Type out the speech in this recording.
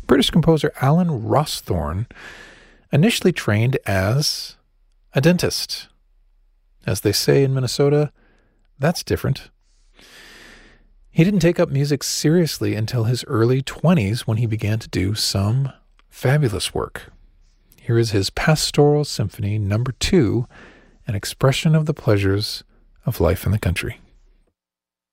British composer Alan Rawsthorne initially trained as a dentist. As they say in Minnesota, that's different. He didn't take up music seriously until his early 20s when he began to do some fabulous work. Here is his Pastoral Symphony No. 2, an expression of the pleasures of life in the country.